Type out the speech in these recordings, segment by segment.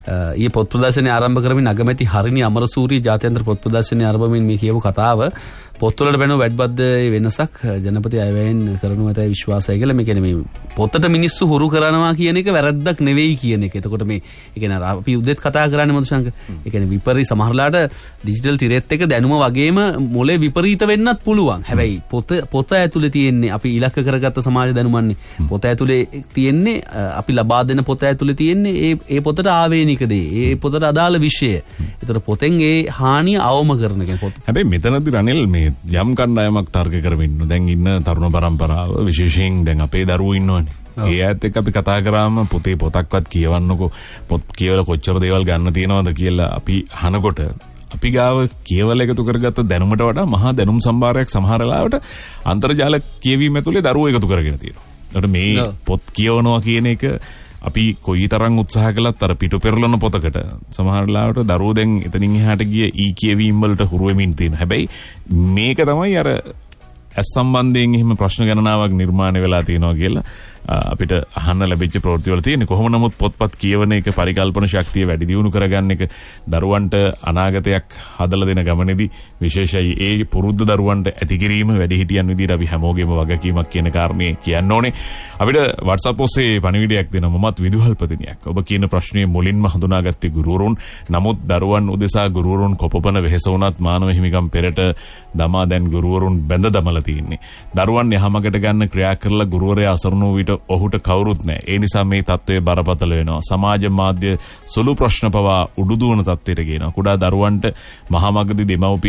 ඊ පොත් ප්‍රදර්ශනය ආරම්භ කරමින් අගමැති හරිනි අමරසූරිය ජාත්‍යන්තර පොත් ප්‍රදර්ශනය ආරම්භමින් මේ කියපු කතාව පොත්වලට බැනු වැඩබද්ද වෙනසක් ජනපති අයවැයෙන් කරනු ඇතයි විශ්වාසය කියලා. මේ කියන්නේ මේ පොතට මිනිස්සු හුරු කරනවා කියන එක වැරද්දක් නෙවෙයි කියන එක. එතකොට මේ ඒ කියන්නේ අපි උදෙත් කතා කරන්නේ මදුශංක. ඒ කියන්නේ විපරි සමහරලාට ඩිජිටල් තිරෙත් එක දැනුම වගේම මොලේ විපරීත වෙන්නත් පුළුවන්. හැබැයි පොත ඇතුලේ තියෙන්නේ අපි ඉලක්ක කරගත්ත සමාජ දැනුමන්නේ. පොත ඇතුලේ තියෙන්නේ අපි ලබා දෙන පොත ඇතුලේ තියෙන්නේ ඒ පොතට ආවේනික දේ. ඒ පොතට අදාළ විෂය. ඒතර පොතෙන් ඒ හානිය අවම කරන කෙනෙක් පොත. හැබැයි මෙතනදී රනිල් මේ යම් කණ්ඩායමක් තර්ක කරමින් දැන් ඉන්න තරුණ පරම්පරාව විශේෂයෙන් දැන් අපේ දරුවෝ ඉන්නවනේ. ඒ ඇත්ත එක්ක අපි කතා කරාම පොතේ පොතක්වත් කියවන්නකෝ පොත් කියවලා කොච්චර දේවල් ගන්න තියෙනවද කියලා අපි අහනකොට අපි ගාව කියවල එකතු කරගත්ත දැනුමට වඩා මහා දැනුම් සම්භාරයක් සමහර වෙලාවට අන්තර්ජාල කියවීම ඇතුලේ දරුවෝ එකතු කරගෙන තියෙනවා. ඒකට මේ පොත් කියවනවා කියන එක අපි කොයිතරම් උත්සාහ කළත් අර පිටු පෙරලන පොතකට සමහර වෙලාවට දරුවෝ දැන් එතනින් එහාට ගිය කියවීම් වලට හුරු වෙමින් තියෙනවා. හැබැයි මේක තමයි අර ඇස් සම්බන්ධයෙන් එහෙම ප්‍රශ්න ගණනාවක් නිර්මාණය වෙලා තියෙනවා කියලා අපිට අහන්න ලැබිච්ච ප්‍රවෘත්ති වල තියෙන්නේ. කොහොම නමුත් පොත්පත් කියවන එක පරිකල්පන ශක්තිය වැඩි දියුණු කරගන්න එක දරුවන්ට අනාගතයක් හදලා දෙන ගමනේදී විශේෂයි ඒ පුරුද්ද දරුවන්ට ඇති කිරීම වැඩිහිටියන් විදිහට අපි හැමෝගෙම වගකීමක් කියන කාරණේ කියන්න ඕනේ. අපිට WhatsApp ඔස්සේ පණිවිඩයක් දෙනවා මමත් විදුහල්පතිනියක්. ඔබ කියන ප්‍රශ්නේ මුලින්ම හඳුනාගත්තේ ගුරුවරුන්. නමුත් දරුවන් උදෙසා ගුරුවරුන් කොපපන වෙහෙස වුණත් මානව හිමිකම් පෙරට දමා දැන් ගුරුවරුන් බැඳ දමලා තියෙන්නේ. දරුවන් යහමගට ගන්න ක්‍රියා කරලා ගුරුවරයා අසරණ වූ විට ඔහුට කවුරුත් නැහැ. ඒ නිසා මේ තත්ත්වය බරපතල වෙනවා. සමාජ මාධ්‍ය සුළු ප්‍රශ්න පවා උඩුදුවන තත්ත්වයට ගේනවා. කුඩා දරුවන්ට මහමගදී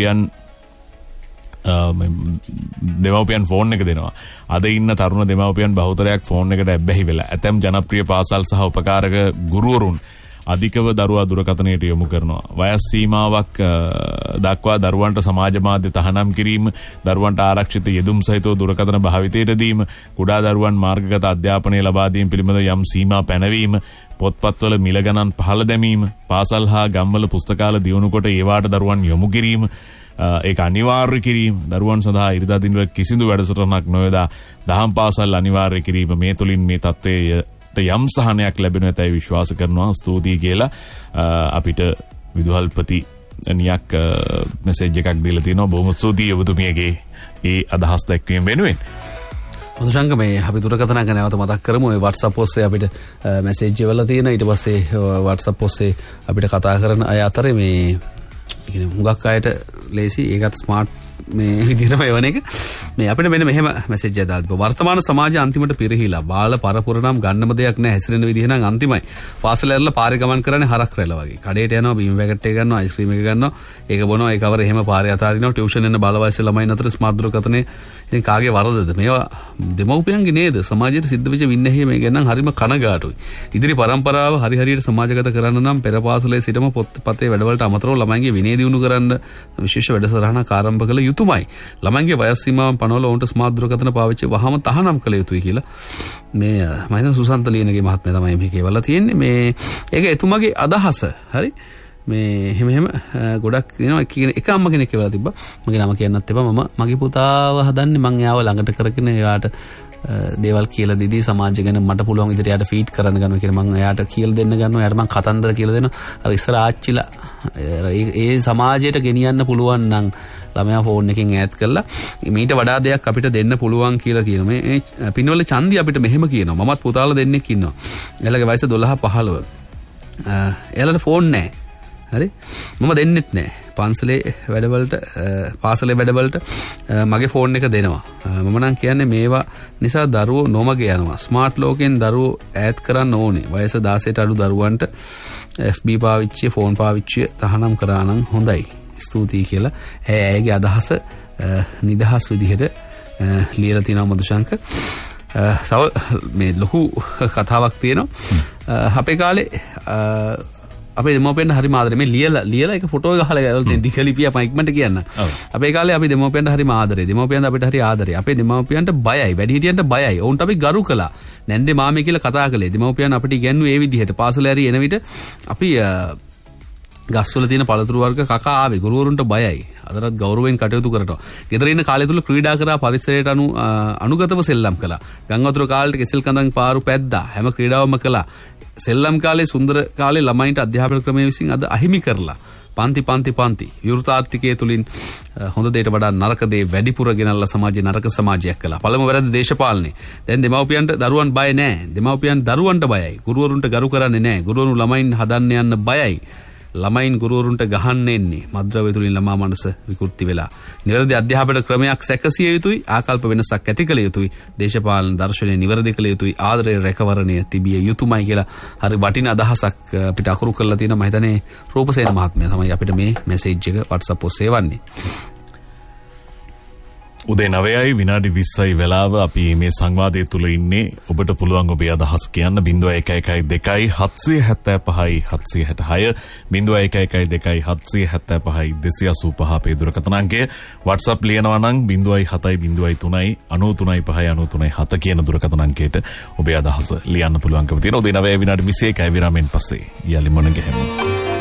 දෙමව්පියන් ෆෝන් එක දෙනවා. අද ඉන්න තරුණ දෙමව්පියන් බහුතරයක් ෆෝන් එකට ඇබ්බැහි වෙලා. ඇතැම් ජනප්‍රිය පාසල් සහ උපකාරක ගුරුවරුන් අධිකව දරුවා දුරකථනයට යොමු කරනවා. වයස් සීමාවක් දක්වා දරුවන්ට සමාජ මාධ්‍ය තහනම් කිරීම, දරුවන්ට ආරක්ෂිත යෙදුම් සහිතව දුරකථන භාවිතයට දීම, කුඩා දරුවන් මාර්ගගත අධ්‍යාපනය ලබා දීම පිළිබඳ යම් සීමා පැනවීම, පොත්පත්වල මිල ගණන් පහළ දැමීම, පාසල් හා ගම්වල පුස්තකාල දියුණු කොට ඒවාට දරුවන් යොමු කිරීම, ඒක අනිවාර්ය කිරීම, දරුවන් සඳහා ඉරිදා දිනවල කිසිදු වැඩසටහනක් නොයොදා දහම් පාසල් අනිවාර්ය කිරීම, මේ තුලින් මේ තත්ත්වයේ යම් සහනයක් ලැබෙන ඇතයි විශ්වාස කරනවා. ස්තුතියි කියලා අපිට විදුහල්පති නියක් මෙසේජ් එකක් දීලා තිනවා. බොහොම ස්තුතියි ඔබතුමියගේ ඒ අදහස් දැක්වීම වෙනුවෙන්. මදුශංක මේ අපි දුරකථනක නැවත මතක් කරමු. ඒ WhatsApp ඔස්සේ අපිට මෙසේජ් එවල තියෙන. ඊට පස්සේ WhatsApp ඔස්සේ අපිට කතා කරන අය අතරේ මේ හුඟක් අයට ලේසි ඒකත් ස්මාර්ට් මේ විදිහටම එවන එක. මේ අපිට මෙන්න මෙහෙම මෙසේජ් එකක් දාලා වර්තමාන සමාජය අන්තිමට පිරිහිලා බාල පරපුර නම් ගන්නම දෙයක් නැහැ. හැසිරෙන විදිහ නම් අන්තිමයි. පාසල ඇරලා පාරේ ගමන් කරන්නේ හරක් රැළ වගේ. කඩේට යනවා, බීම් පැකට් එක ගන්නවා, අයිස්ක්‍රීම් එක ගන්නවා, ඒක බොනවා, ඒක අවර එහෙම පාරේ අතාරිනවා. ටියුෂන් යන බාල වයසේ ළමයින් අතර ස්මාර්ට් දුරකථනයේ ඉතින් කාගේ වරදද? මේවා දෙමව්පියන්ගේ නේද? සමාජයට සිද්ධ වෙච්ච වින්නැහිය මේ ගැන නම් හරිම කනගාටුයි. ඉදිරි පරම්පරාව හරියට සමාජගත කරන්න නම් පෙර පාසලේ සිටම පොත්පතේ වැඩවලට අමතරව ළමයින්ගේ විනය දියුණු කරන්න විශේෂ වැඩසටහනක් ආරම්භ කළ යුතුමයි. ළමයින්ගේ වයස් සීමාවන් පනවලා ඔවුන්ට ස්මාර්ට් දුරකථන පාවිච්චි වහම තහනම් කළ යුතුයි කියලා මේ මම හිතන සුසන්ත ලියනගේ මහත්මයා තමයි මේක කියවලා තියෙන්නේ. මේ ඒක එතුමාගේ අදහස. හරි මේ එහෙම ගොඩක් දෙනවා. එක අම්ම කෙනෙක් කියලා තිබ්බා. මගේ නම කියන්නත් එපා. මම මගේ පුතාව හදන්නේ මං එයාව ළඟට කරගෙන එයාට දේවල් කියලා දීදී සමාජය ගැන මට පුළුවන් විදිහට එයාට ෆීඩ් කරන්න ගන්නවා කියලා මං එයාට කියලා දෙන්න ගන්නවා. එයාට මං කතන්දර කියලා දෙනවා. අර ඉස්සර ආච්චිලා ඒ සමාජයට ගෙනියන්න පුළුවන් නම් ළමයා ෆෝන් එකෙන් ඈත් කරලා මීට වඩා දෙයක් අපිට දෙන්න පුළුවන් කියලා කියනවා. මේ පින්වල චන්දි අපිට මෙහෙම කියනවා. මමත් පුතාලා දෙන්නෙක් ඉන්නවා. එයාලගේ වයස 12 15. එයාලට ෆෝන් නැහැ. හරි මම දෙන්නෙත් නැහැ. පාසලේ වැඩවලට මගේ ෆෝන් එක දෙනවා. මම නම් කියන්නේ මේවා නිසා දරුවෝ නොමග යනවා. ස්මාර්ට් ලෝකෙන් දරුවෝ ඈත් කරන්න ඕනේ. වයස 16ට අඩු දරුවන්ට FB පාවිච්චිය, ෆෝන් පාවිච්චිය තහනම් කරා නම් හොඳයි. ස්තුතියි කියලා ඇයගේ අදහස නිදහස් විදිහට ලියලා තිනවා මදුශංක. මේ ලොකු කතාවක් තියෙනවා. අපේ කාලේ අපේ දෙමව්පියන්ට හරි ආදරේ. මේ ලියලා එක ෆොටෝ එක ගහලා තියෙන දිගලිපිය මම ඉක්මනට කියන්න. අපේ කාලේ අපි දෙමව්පියන්ට හරි ආදරේ. දෙමව්පියන්ට අපිට හරි ආදරේ. අපේ දෙමව්පියන්ට බයයි. වැඩිහිටියන්ට බයයි. ඔවුන්ට අපි ගරු කළා. නැන්දේ මාමේ කියලා කතා කළේ. දෙමව්පියන් අපිට ඉගැන්වුවේ ඒ විදිහට. පාසලේ හරි එන විට අපි ගස්වල තියෙන පළතුරු වර්ග කකා ආවේ. ගුරුවරුන්ට බයයි. අදටත් ගෞරවයෙන් කටයුතු කරනවා. ගෙදර ඉන්න කාලය තුල ක්‍රීඩා කරා, පරිසරයට අනුගතව සෙල්ලම් කළා. ගංගා වතුර කාලේට කෙසෙල් කඳන් පාරු පැද්දා. හැම ක්‍රීඩාවම කළා. සෙල්ලම් කාලේ සුන්දර කාලේ ළමයින්ට අධ්‍යාපන ක්‍රමය විසින් අද අහිමි කරලා පන්ති විවෘතාර්ථිකය තුලින් හොඳ දෙයට වඩා නරක දේ වැඩිපුර ගෙනල්ලා සමාජයේ නරක සමාජයක් කළා. පළමු වැරද්ද දේශපාලනේ. දැන් දෙමව්පියන්ට දරුවන් බය නැහැ. දෙමව්පියන් දරුවන්ට බයයි. ගුරුවරුන්ට ගරු කරන්නේ නැහැ. ගුරුවරු ළමයින් හදන්න යන්න බයයි. ළමයින් ගුරුවරුන්ට ගහන්න එන්නේ. මද්ද්‍රව්‍ය තුලින් ළමා මනස විකෘති වෙලා. නිවැරදි අධ්‍යාපන ක්‍රමයක් සැකසිය යුතුයි. ආකල්ප වෙනසක් ඇති කළ යුතුයි. දේශපාලන දර්ශනය නිවැරදි කළ යුතුයි. ආදරය රැකවරණය තිබිය යුතුමයි කියලා හරි වටින අදහසක් අපිට අකුරු කරලා තියෙනවා. මම හිතන්නේ රූපසේන මහත්මයා තමයි අපිට මේ මැසේජ් එක WhatsApp ඔස්සේ එවන්නේ. උදේ 9යි විනාඩි 20යි වෙලාව අපි මේ සංවාදයේ තුල ඉන්නේ. ඔබට පුළුවන් ඔබේ අදහස් කියන්න 0112 775යි 766 0112 775යි 285 අපේ දුරකථන අංකය. WhatsApp ලියනවා නම් 0703 93 කියන දුරකථන අංකයට ඔබේ අදහස ලියන්න පුළුවන්කම තියෙනවා. උදේ 9යි විනාඩි 21යි විරාමයෙන් පස්සේ යලි මොන ගැහෙමු.